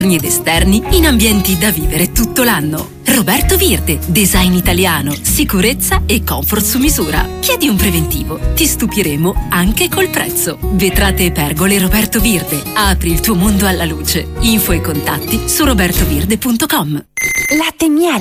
ed esterni in ambienti da vivere tutto l'anno. Roberto Virde, design italiano, sicurezza e comfort su misura. Chiedi un preventivo, ti stupiremo anche col prezzo. Vetrate e pergole Roberto Virde. Apri il tuo mondo alla luce. Info e contatti su robertovirde.com. Latte e miele